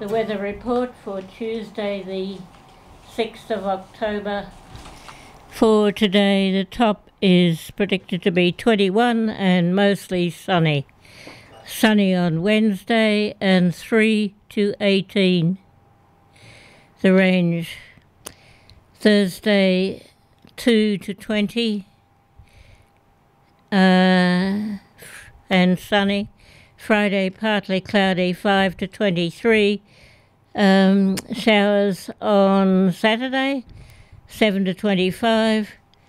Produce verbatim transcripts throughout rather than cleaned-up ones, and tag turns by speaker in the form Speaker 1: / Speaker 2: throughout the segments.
Speaker 1: The weather report for Tuesday the sixth of October. For today, the top is predicted to be twenty-one and mostly sunny. Sunny on Wednesday and three to eighteen. The range Thursday two to twenty uh, and sunny. Friday partly cloudy, five to twenty-three. Um, showers on Saturday, seven to twenty-five.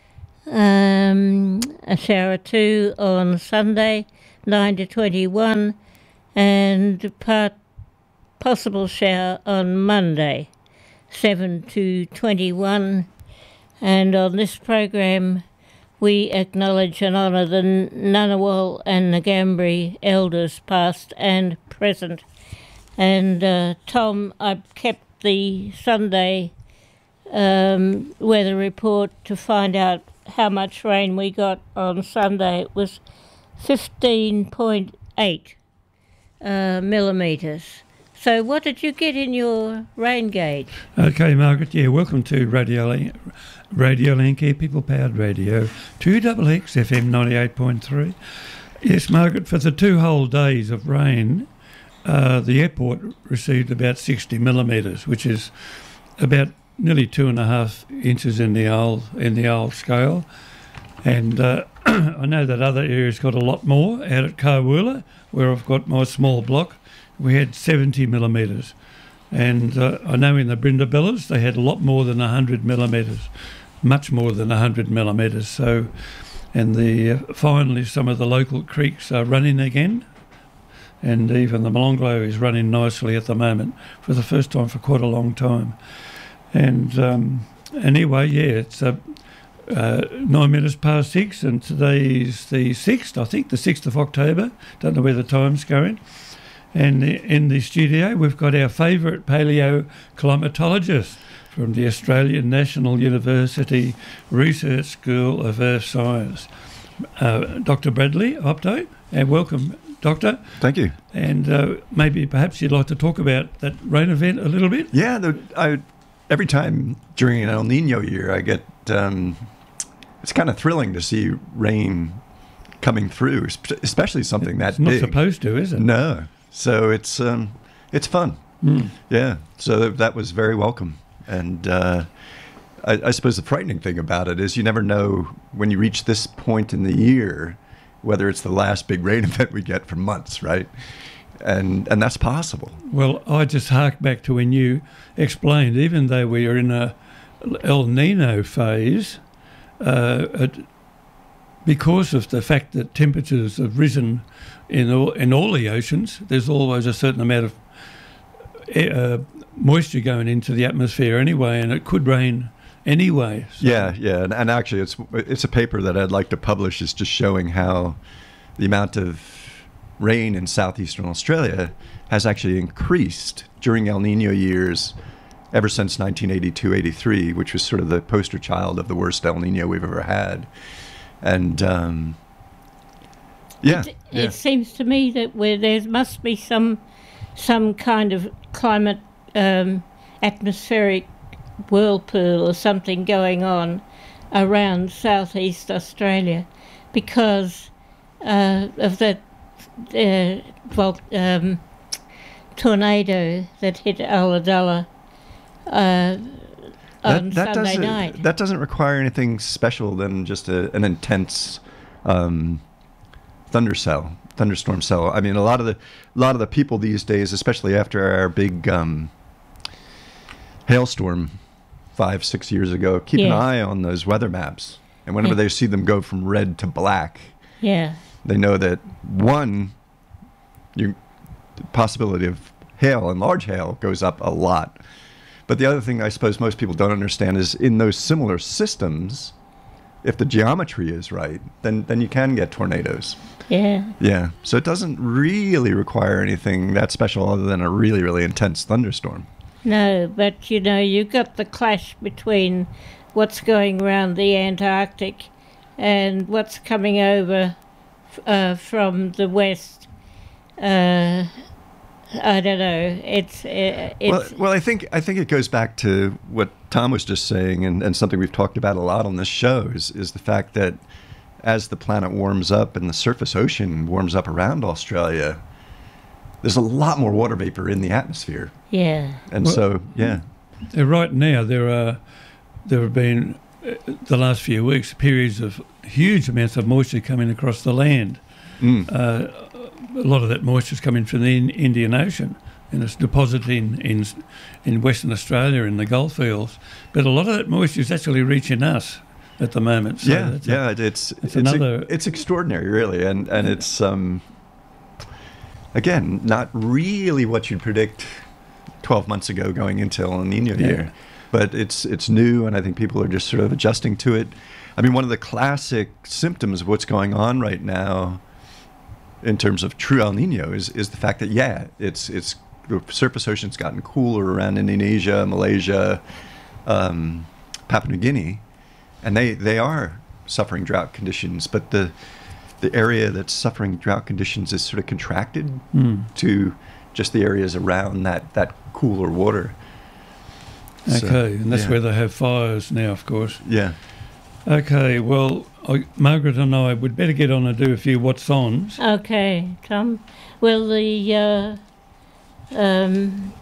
Speaker 1: Um, a shower two on Sunday, nine to twenty-one. And part possible shower on Monday, seven to twenty-one. And on this program, we acknowledge and honour the Ngunnawal and Ngambri elders past and present. And uh, Tom, I've kept the Sunday um, weather report to find out how much rain we got on Sunday. It was fifteen point eight uh, millimetres. So what did you get in your rain gauge?
Speaker 2: Okay, Margaret, yeah, welcome to Radio Link, Radio Link, Air People Powered Radio, two X X F M ninety-eight point three. Yes, Margaret, for the two whole days of rain, uh, the airport received about sixty millimetres, which is about nearly two and a half inches in the old in the old scale. And uh, I know that other areas got a lot more. Out at Carwoola, where I've got my small block, we had seventy millimetres. And uh, I know in the Brindabellas they had a lot more than one hundred millimetres, much more than one hundred millimetres. So, and the uh, finally some of the local creeks are running again, and even the Molonglo is running nicely at the moment for the first time for quite a long time. And um, anyway, yeah, it's uh, uh, nine minutes past six, and today's the sixth, I think, the sixth of October. Don't know where the time's going. And in the studio, we've got our favourite paleoclimatologist from the Australian National University Research School of Earth Science, uh, Doctor Bradley Opto, and welcome, Doctor.
Speaker 3: Thank you.
Speaker 2: And uh, maybe perhaps you'd like to talk about that rain event a little bit?
Speaker 3: Yeah, the, I, every time during an El Nino year, I get, um, it's kind of thrilling to see rain coming through, especially something that
Speaker 2: it's not
Speaker 3: big.
Speaker 2: Supposed to, is it?
Speaker 3: No. So it's um, it's fun.
Speaker 2: Mm.
Speaker 3: Yeah. So that was very welcome. And uh, I, I suppose the frightening thing about it is you never know when you reach this point in the year whether it's the last big rain event we get for months, right? And and that's possible.
Speaker 2: Well, I just hark back to when you explained, even though we are in a El Nino phase, uh, it, because of the fact that temperatures have risen in all, in all the oceans, there's always a certain amount of uh, moisture going into the atmosphere anyway, and it could rain anyway. So.
Speaker 3: Yeah, yeah, and, and actually it's it's a paper that I'd like to publish. Is just showing how the amount of rain in southeastern Australia has actually increased during El Nino years ever since nineteen eighty-two eighty-three, which was sort of the poster child of the worst El Nino we've ever had. And um, yeah,
Speaker 1: it,
Speaker 3: yeah,
Speaker 1: it seems to me that where there must be some some kind of climate um, atmospheric whirlpool or something going on around southeast Australia because uh, of the uh, vol- um, tornado that hit Ulladulla uh, on
Speaker 3: that, that
Speaker 1: Sunday
Speaker 3: doesn't,
Speaker 1: night.
Speaker 3: That doesn't require anything special than just a, an intense um, thunder cell, thunderstorm cell. I mean, a lot of the a lot of the people these days, especially after our big um, hailstorm five, six years ago, keep
Speaker 1: Yeah.
Speaker 3: an eye on those weather maps. And whenever
Speaker 1: Yeah.
Speaker 3: they see them go from red to black,
Speaker 1: Yeah.
Speaker 3: they know that one, your the possibility of hail and large hail goes up a lot. But the other thing I suppose most people don't understand is in those similar systems, if the geometry is right, then, then you can get tornadoes.
Speaker 1: Yeah.
Speaker 3: Yeah. So it doesn't really require anything that special other than a really, really intense thunderstorm.
Speaker 1: No, but you know, you've got the clash between what's going around the Antarctic and what's coming over uh, from the west. Uh, I don't know. It's uh, it's
Speaker 3: Well, well, I think I think it goes back to what Tom was just saying, and, and something we've talked about a lot on this show is, is the fact that as the planet warms up and the surface ocean warms up around Australia, there's a lot more water vapor in the atmosphere.
Speaker 1: yeah.
Speaker 3: And
Speaker 2: Well-
Speaker 3: so, yeah,
Speaker 2: Uh, right now, there are there have been uh, the last few weeks periods of huge amounts of moisture coming across the land.
Speaker 3: mm,
Speaker 2: Uh, a lot of that moisture is coming from the in- Indian Ocean, and it's deposited in, in in Western Australia in the Gulf fields. But a lot of that moisture is actually reaching us at the moment. So
Speaker 3: yeah,
Speaker 2: that's a-
Speaker 3: yeah. It's it's,
Speaker 2: another-
Speaker 3: it's extraordinary, really, and and it's um, again not really what you'd predict twelve months ago going into El Nino
Speaker 2: Yeah.
Speaker 3: year, but it's it's new, and I think people are just sort of adjusting to it. I mean, one of the classic symptoms of what's going on right now, in terms of true El Nino, is is the fact that yeah, it's it's the surface ocean's gotten cooler around Indonesia, Malaysia, um, Papua New Guinea, and they they are suffering drought conditions, but the the area that's suffering drought conditions is sort of contracted
Speaker 2: Mm.
Speaker 3: to just the areas around that, that cooler water. So,
Speaker 2: Okay, and that's
Speaker 3: yeah.
Speaker 2: where they have fires now, of course.
Speaker 3: Yeah.
Speaker 2: Okay, well, I, Margaret and I would better get on and do a few what's ons.
Speaker 1: Okay, Tom. Well, the uh, um,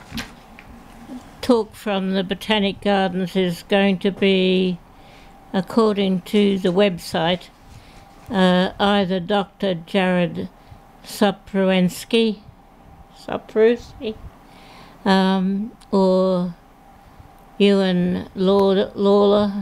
Speaker 1: talk from the Botanic Gardens is going to be, according to the website, uh, either Doctor Jared Sapruensky, Sapruensky, um, or Ewan Law- Lawler,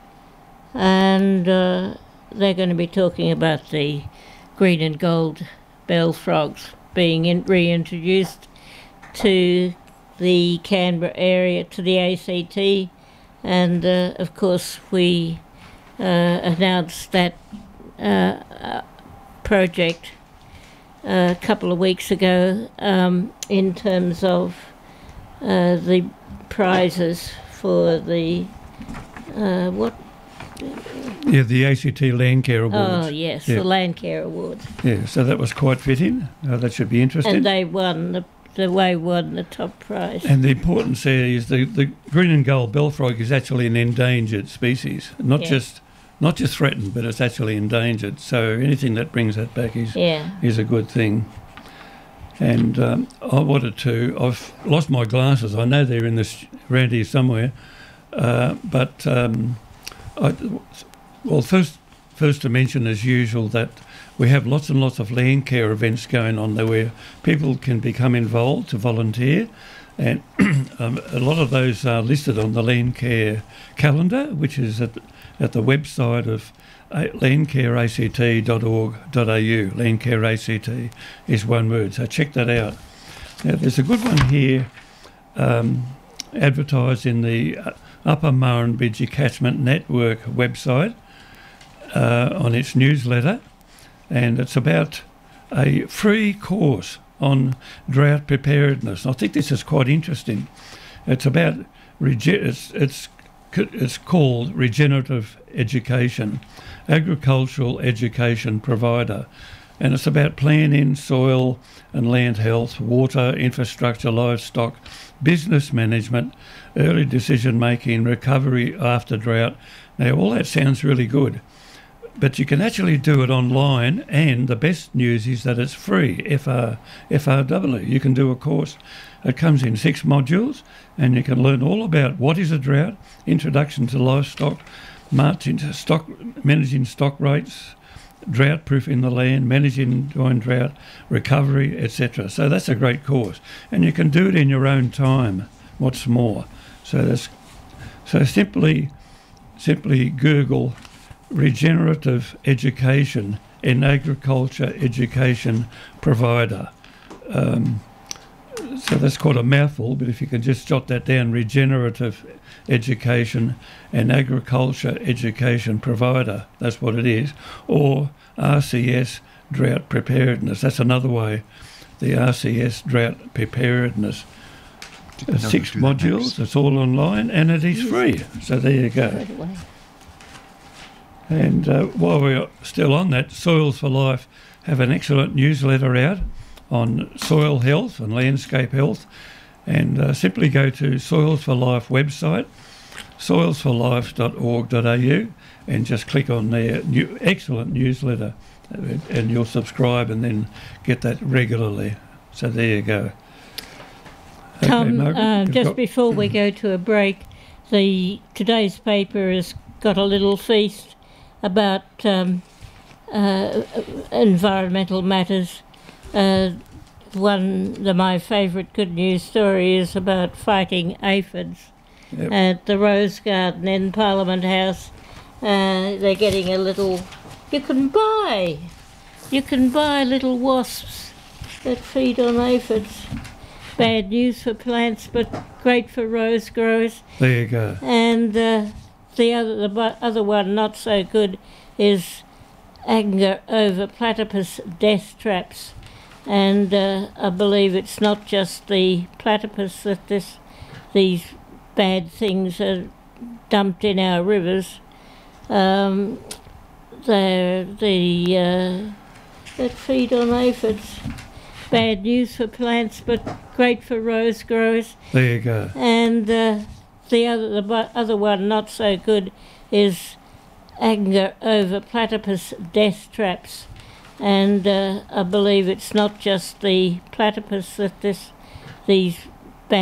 Speaker 1: and uh, they're going to be talking about the green and gold bell frogs being in, reintroduced to the Canberra area, to the A C T, and uh, of course we uh, announced that uh, uh, project uh, a couple of weeks ago um, in terms of uh, the prizes for the uh, what?
Speaker 2: Yeah, the A C T Land Care Awards.
Speaker 1: Oh yes,
Speaker 2: Yeah.
Speaker 1: the Land Care Awards,
Speaker 2: Yeah, so that was quite fitting. Uh, that should be interesting.
Speaker 1: and they won the the way won the top prize.
Speaker 2: And the importance there is the, the green and gold bellfrog is actually an endangered species, not
Speaker 1: Yeah.
Speaker 2: just not just threatened, but it's actually endangered. So anything that brings that back is
Speaker 1: Yeah.
Speaker 2: is a good thing. And um, I wanted to. I've lost my glasses. I know they're in this around here somewhere, uh, but um, I, well, first first to mention as usual that we have lots and lots of land care events going on there where people can become involved to volunteer, and um, a lot of those are listed on the land care calendar, which is at, at the website of landcare A C T dot org dot A U. Landcare A C T is one word, so check that out. Now, there's a good one here um, advertised in the Upper Murrumbidgee Catchment Network website uh, on its newsletter, and it's about a free course on drought preparedness. I think this is quite interesting. It's about rege- it's it's it's called Regenerative Education, Agricultural Education Provider, and it's about planning, soil and land health, water, infrastructure, livestock, business management, early decision making, recovery after drought. Now, all that sounds really good, but you can actually do it online, and the best news is that it's free, F R, F R W. You can do a course. It comes in six modules, and you can learn all about what is a drought, introduction to livestock, marching to stock, managing stock rates, drought proofing the land, managing during drought, recovery, et cetera. So that's a great course, and you can do it in your own time. What's more, so that's so simply simply Google Regenerative Education and Agriculture Education Provider. Um, so that's quite a mouthful, but if you can just jot that down, Regenerative Education and Agriculture Education Provider, that's what it is, or R C S Drought Preparedness, that's another way, the R C S Drought Preparedness. Uh, six modules, it's all online, and it is free, so there you go.
Speaker 1: Right away.
Speaker 2: And uh, while we're still on that, Soils for Life have an excellent newsletter out on soil health and landscape health. And uh, simply go to Soils for Life website, soils for life dot org dot a u, and just click on their new, excellent newsletter, and you'll subscribe and then get that regularly. So there you go. Okay,
Speaker 1: Tom,
Speaker 2: Margaret,
Speaker 1: uh,
Speaker 2: you've
Speaker 1: just
Speaker 2: got-
Speaker 1: before we go to a break, the today's paper has got a little feast about um, uh, environmental matters. Uh, one, the, my favourite good news story is about fighting aphids
Speaker 2: Yep.
Speaker 1: at the Rose Garden in Parliament House. Uh, they're getting a little. You can buy, you can buy little wasps that feed on aphids. Bad news for plants, but great for rose growers.
Speaker 2: There you go.
Speaker 1: And uh, the other, the bu- other one, not so good, is anger over platypus death traps. And uh, I believe it's not just the platypus that this, these bad things are dumped in our rivers. Um, they're the uh, that feed on aphids. Bad news for plants, but great for rose growers.
Speaker 2: There you go.
Speaker 1: And uh, the other, the bu- other one, not so good, is anger over platypus death traps. And uh, I believe it's not just the platypus that this, these